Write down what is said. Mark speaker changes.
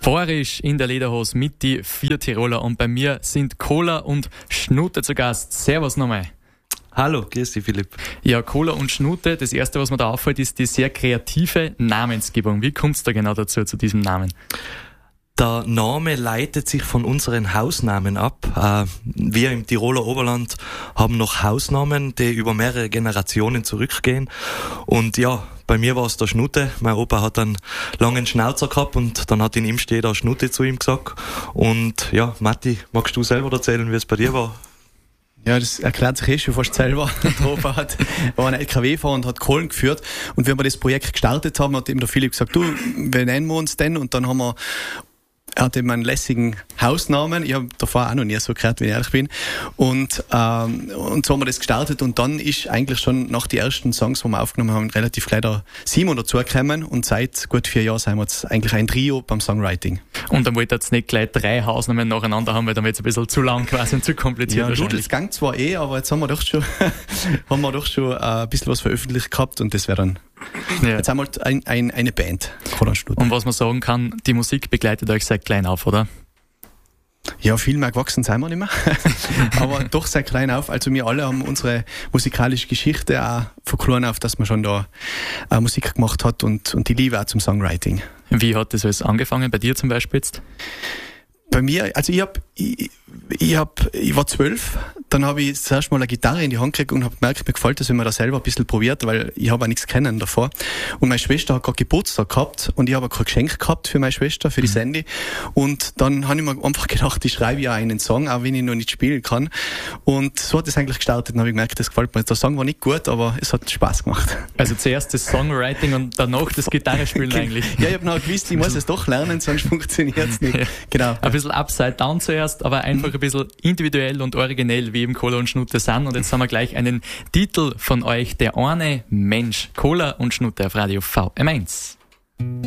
Speaker 1: Borisch in der Lederhose mit die 4 Tiroler und bei mir sind Cola und Schnute zu Gast. Servus nochmal.
Speaker 2: Hallo, grüß dich Philipp.
Speaker 1: Ja, Cola und Schnute, das erste, was mir da auffällt, ist die sehr kreative Namensgebung. Wie kommt es da genau dazu, zu diesem Namen?
Speaker 2: Der Name leitet sich von unseren Hausnamen ab. Wir im Tiroler Oberland haben noch Hausnamen, die über mehrere Generationen zurückgehen. Und ja, bei mir war es der Schnute. Mein Opa hat einen langen Schnauzer gehabt und dann hat in ihm steht auch Schnute zu ihm gesagt. Und ja, Matti, magst du selber erzählen, wie es bei dir war?
Speaker 3: Ja, das erklärt sich schon fast selber. Der Opa war ein LKW-Fahrer und hat Kohlen geführt. Und wenn wir das Projekt gestartet haben, hat eben der Philipp gesagt, wir nennen wir uns denn. Und dann er hat eben einen lässigen Hausnamen. Ich habe davor auch noch nie so gehört, wenn ich ehrlich bin. Und so haben wir das gestartet. Und dann ist eigentlich schon nach den ersten Songs, die wir aufgenommen haben, relativ gleich der Simon dazugekommen. Und seit gut 4 Jahren sind wir jetzt eigentlich ein Trio beim Songwriting.
Speaker 1: Und dann wollt ihr jetzt nicht gleich 3 Hausnamen nacheinander haben, weil dann wird es ein bisschen zu lang quasi und zu kompliziert.
Speaker 3: Ja, das gang zwar aber jetzt haben wir doch schon ein bisschen was veröffentlicht gehabt und das wäre dann jetzt einmal eine Band.
Speaker 1: Und was man sagen kann, die Musik begleitet euch seit klein auf, oder?
Speaker 3: Ja, viel mehr gewachsen sind wir nicht mehr. Aber doch seit klein auf. Also wir alle haben unsere musikalische Geschichte auch von klein auf, dass man schon da Musik gemacht hat und die Liebe auch zum Songwriting.
Speaker 1: Wie hat das alles angefangen? Bei dir zum Beispiel jetzt?
Speaker 3: Bei mir, also ich war 12, dann habe ich zuerst mal eine Gitarre in die Hand gekriegt und habe gemerkt, mir gefällt das, wenn man das selber ein bisschen probiert, weil ich habe auch nichts kennen davor. Und meine Schwester hat gerade Geburtstag gehabt und ich habe kein Geschenk gehabt für meine Schwester, für die Sandy. Und dann habe ich mir einfach gedacht, ich schreibe ja einen Song, auch wenn ich noch nicht spielen kann. Und so hat es eigentlich gestartet und habe ich gemerkt, das gefällt mir. Der Song war nicht gut, aber es hat Spaß gemacht.
Speaker 1: Also zuerst das Songwriting und danach das Gitarrespielen eigentlich.
Speaker 3: Ja, ich habe noch gewusst, ich muss es doch lernen, sonst funktioniert es nicht.
Speaker 1: Ja.
Speaker 3: Genau.
Speaker 1: Ein bisschen upside down zuerst, aber einfach ein bisschen individuell und originell, wie eben Cola und Schnute sind. Und jetzt haben wir gleich einen Titel von euch, der eine Mensch. Cola und Schnute auf Radio VM1.